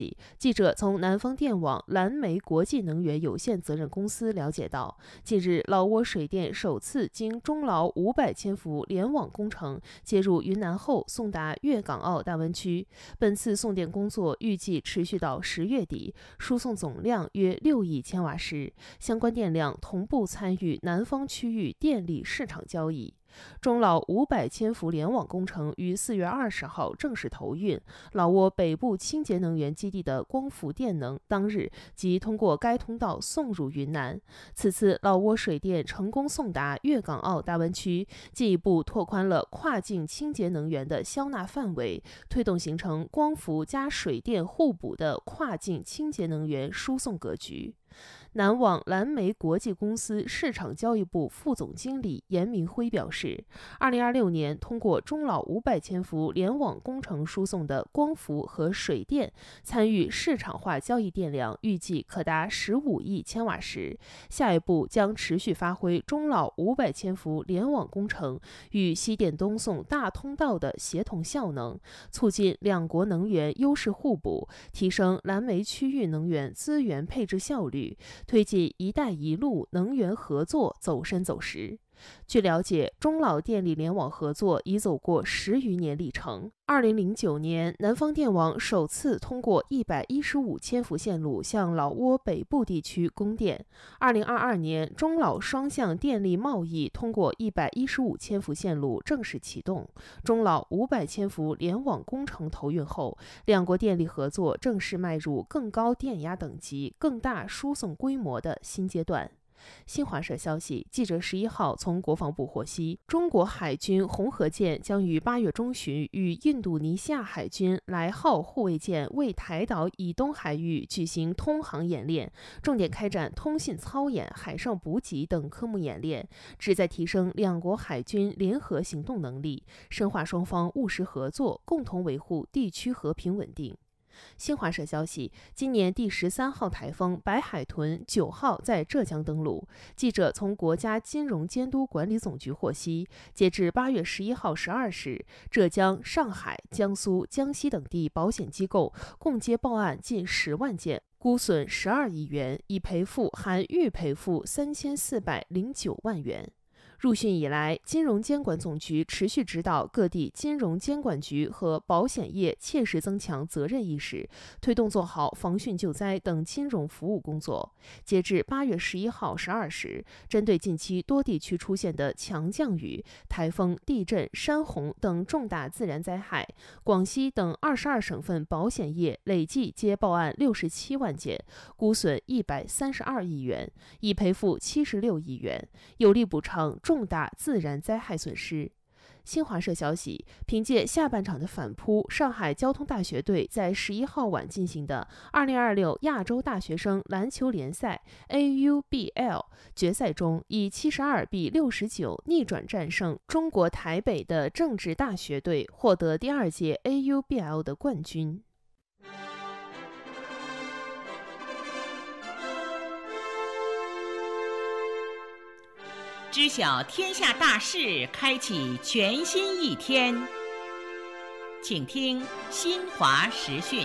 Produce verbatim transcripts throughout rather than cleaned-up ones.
记者从南方电网蓝莓国际能源有限责任公司了解到，近日老挝水电首次经中劳五百千伏联网工程接入云南后送达粤港澳大湾区。本次送电工作预计持续到十月底，输送总量约六亿千瓦时，相关电量同步参与南方区域电力市场交易。中老五百千伏联网工程于四月二十号正式投运，老挝北部清洁能源基地的光伏电能当日即通过该通道送入云南。此次老挝水电成功送达粤港澳大湾区，进一步拓宽了跨境清洁能源的销纳范围，推动形成光伏加水电互补的跨境清洁能源输送格局。南网蓝莓国际公司市场交易部副总经理严明辉表示，二零二六年通过中老五百千伏联网工程输送的光伏和水电参与市场化交易电量预计可达十五亿千瓦时，下一步将持续发挥中老五百千伏联网工程与西电东送大通道的协同效能，促进两国能源优势互补，提升蓝莓区域能源资源配置效率，推进“一带一路”能源合作走深走实。据了解，中老电力联网合作已走过十余年历程。二零零九年，南方电网首次通过一百一十五千伏线路向老挝北部地区供电。二零二二年，中老双向电力贸易通过一百一十五千伏线路正式启动。中老五百千伏联网工程投运后，两国电力合作正式迈入更高电压等级、更大输送规模的新阶段。新华社消息，记者十一号从国防部获悉，中国海军红河舰将于八月中旬与印度尼西亚海军来号护卫舰为台岛以东海域举行通航演练，重点开展通信操演、海上补给等科目演练，旨在提升两国海军联合行动能力，深化双方务实合作，共同维护地区和平稳定。新华社消息，今年第十三号台风白海豚九号在浙江登陆。记者从国家金融监督管理总局获悉，截至八月十一号十二时，浙江、上海、江苏、江西等地保险机构共接报案近十万件，估损十二亿元，已赔付含预赔付三千四百零九万元。入汛以来，金融监管总局持续指导各地金融监管局和保险业切实增强责任意识，推动做好防汛救灾等金融服务工作。截至八月十一号十二时，针对近期多地区出现的强降雨、台风、地震、山洪等重大自然灾害，广西等二十二省份保险业累计接报案六十七万件，估损一百三十二亿元，已赔付七十六亿元，有力补偿重大自然灾害损失。新华社消息，凭借下半场的反扑，上海交通大学队在十一号晚进行的二零二六亚洲大学生篮球联赛 A U B L 决赛中，以七十二比六十九逆转战胜中国台北的政治大学队，获得第二届 A U B L 的冠军。 知晓天下大事，开启全新一天。请听新华时讯。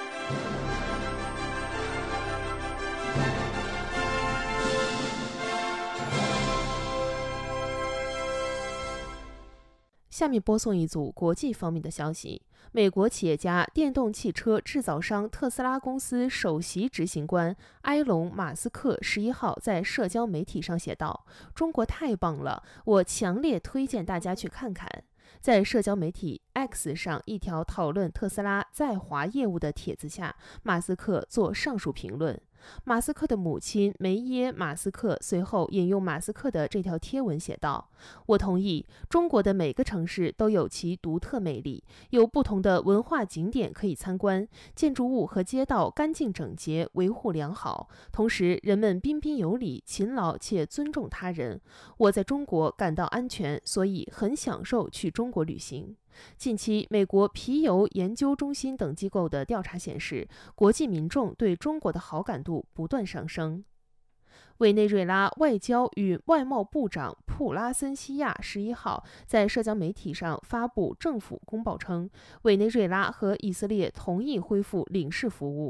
下面播送一组国际方面的消息。美国企业家、电动汽车制造商特斯拉公司首席执行官埃隆·马斯克十一号在社交媒体上写道：“中国太棒了，我强烈推荐大家去看看。”在社交媒体 X 上一条讨论特斯拉在华业务的帖子下，马斯克做上述评论。马斯克的母亲梅耶·马斯克随后引用马斯克的这条贴文写道：“我同意，中国的每个城市都有其独特魅力，有不同的文化景点可以参观，建筑物和街道干净整洁，维护良好，同时人们彬彬有礼、勤劳且尊重他人。我在中国感到安全，所以很享受去中国旅行。”近期，美国皮尤研究中心等机构的调查显示，国际民众对中国的好感度不断上升。 委内瑞拉外交与外贸部长普拉森西亚十一号在社交媒体上发布政府公报称，委内瑞拉和以色列同意恢复领事服务。